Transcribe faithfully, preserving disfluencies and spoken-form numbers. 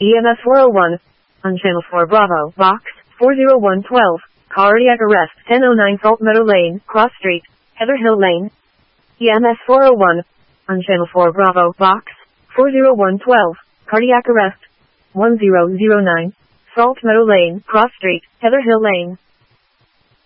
E M S four oh one, on channel four Bravo, box four oh one twelve, cardiac arrest ten oh nine Salt Meadow Lane, Cross Street, Heather Hill Lane. E M S four oh one, on channel four Bravo, box four oh one twelve, cardiac arrest one oh oh nine, Salt Meadow Lane, Cross Street, Heather Hill Lane.